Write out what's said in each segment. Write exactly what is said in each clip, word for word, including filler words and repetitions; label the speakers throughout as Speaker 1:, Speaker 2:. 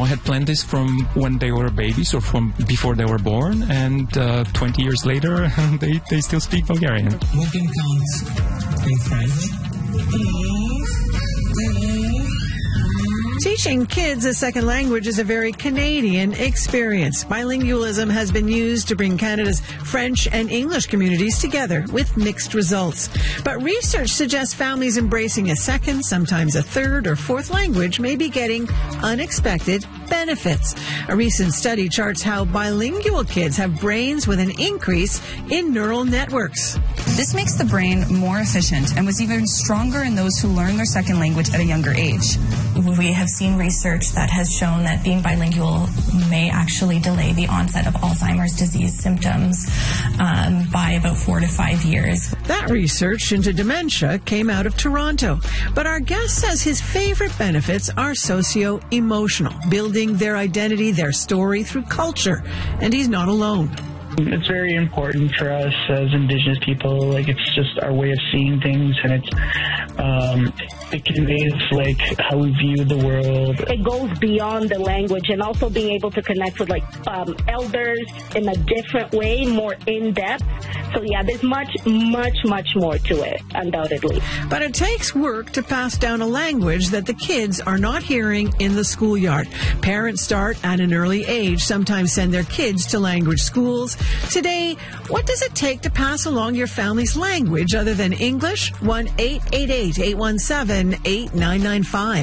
Speaker 1: had planned this from when they were babies or from before they were born, and uh, twenty years later, they, they still speak Bulgarian.
Speaker 2: What can count in French?
Speaker 3: Teaching kids a second language is a very Canadian experience. Bilingualism has been used to bring Canada's French and English communities together with mixed results. But research suggests families embracing a second, sometimes a third or fourth language may be getting unexpected benefits. A recent study charts how bilingual kids have brains with an increase in neural networks.
Speaker 4: This makes the brain more efficient and was even stronger in those who learn their second language at a younger age.
Speaker 5: We have seen research that has shown that being bilingual may actually delay the onset of Alzheimer's disease symptoms um, by about four to five years.
Speaker 3: That research into dementia came out of Toronto. But our guest says his favorite benefits are socio-emotional, building their identity, their story through culture. And he's not alone.
Speaker 6: It's very important for us as Indigenous people. Like, it's just our way of seeing things, and it's um, it conveys like how we view the world.
Speaker 7: It goes beyond the language, and also being able to connect with like um, elders in a different way, more in depth. So yeah, there's much, much, much more to it, undoubtedly.
Speaker 3: But it takes work to pass down a language that the kids are not hearing in the schoolyard. Parents start at an early age, sometimes send their kids to language schools. Today, what does it take to pass along your family's language other than English? one eight eight eight, eight one seven, eight nine nine five.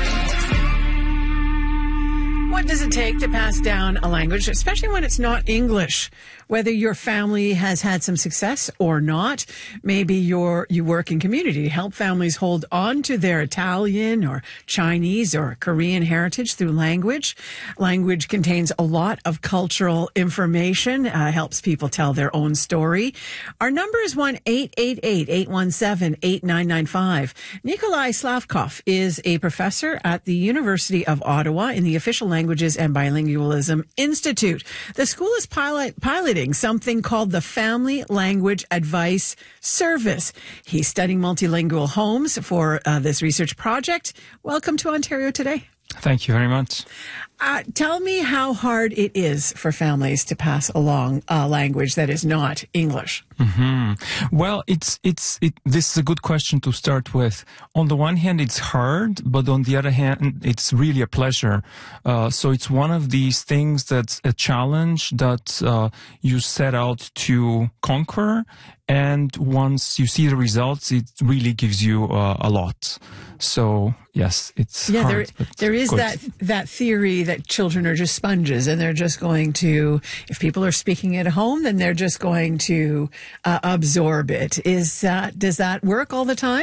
Speaker 3: What does it take to pass down a language, especially when it's not English? Whether your family has had some success or not, maybe you're, you work in community to help families hold on to their Italian or Chinese or Korean heritage through language. Language contains a lot of cultural information, uh, helps people tell their own story. Our number is one eight eight eight, eight one seven, eight nine nine five. Nikolai Slavkov is a professor at the University of Ottawa in the Official Languages and Bilingualism Institute. The school is pilot, piloting something called the Family Language Advice Service. He's studying multilingual homes for uh, this research project. Welcome to Ontario Today.
Speaker 1: Thank you very much.
Speaker 3: Uh, tell me how hard it is for families to pass along a language that is not English.
Speaker 1: Mm-hmm. Well, it's it's it, this is a good question to start with. On the one hand, it's hard, but on the other hand, it's really a pleasure. Uh, so it's one of these things that's a challenge that uh, you set out to conquer, and once you see the results, it really gives you uh, a lot. So yes, it's
Speaker 3: yeah.
Speaker 1: hard,
Speaker 3: There, there is
Speaker 1: good.
Speaker 3: that that theory that children are just sponges, and they're just going to, if people are speaking at home, then they're just going to uh, absorb it. Is uh, does that work all the time?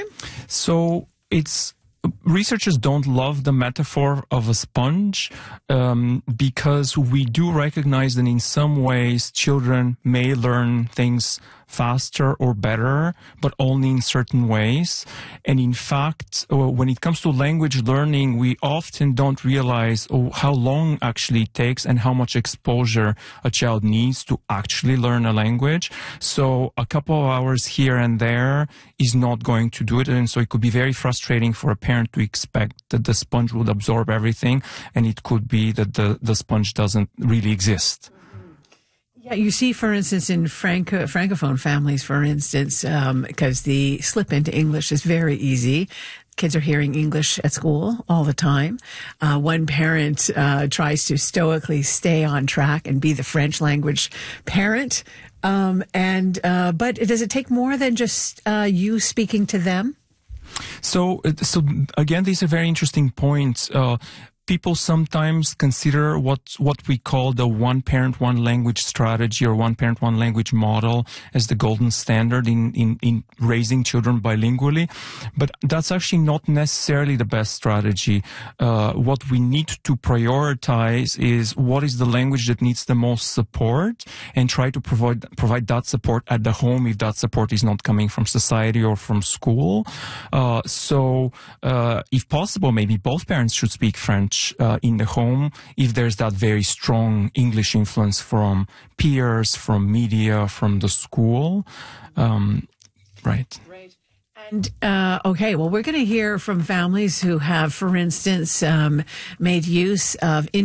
Speaker 1: So it's. Researchers don't love the metaphor of a sponge um, because we do recognize that in some ways children may learn things faster or better, but only in certain ways. And in fact, when it comes to language learning, we often don't realize oh, how long actually it takes and how much exposure a child needs to actually learn a language. So a couple of hours here and there is not going to do it. And so it could be very frustrating for a parent to expect that the sponge would absorb everything. And it could be that the, the sponge doesn't really exist.
Speaker 3: Yeah, you see, for instance, in Franco, Francophone families, for instance, because um, the slip into English is very easy. Kids are hearing English at school all the time. Uh, one parent uh, tries to stoically stay on track and be the French language parent. Um, and uh, but does it take more than just uh, you speaking to them?
Speaker 1: So, so again, these are very interesting points. Uh, People sometimes consider what what we call the one parent, one language strategy or one parent, one language model as the golden standard in, in, in raising children bilingually. But that's actually not necessarily the best strategy. Uh, what we need to prioritize is what is the language that needs the most support and try to provide, provide that support at the home if that support is not coming from society or from school. Uh, so, uh, if possible, maybe both parents should speak French Uh, in the home if there's that very strong English influence from peers, from media, from the school. Um, right.
Speaker 3: Right. And, uh, okay, well, we're going to hear from families who have, for instance, um, made use of